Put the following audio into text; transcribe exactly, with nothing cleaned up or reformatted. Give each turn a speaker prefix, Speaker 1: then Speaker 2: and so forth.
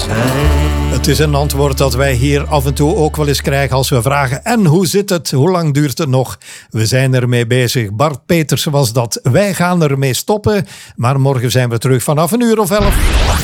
Speaker 1: Het is een antwoord dat wij hier af en toe ook wel eens krijgen als we vragen: en hoe zit het? Hoe lang duurt het nog? We zijn ermee bezig. Bart Peters was dat. Wij gaan ermee stoppen. Maar morgen zijn we terug vanaf een uur of elf.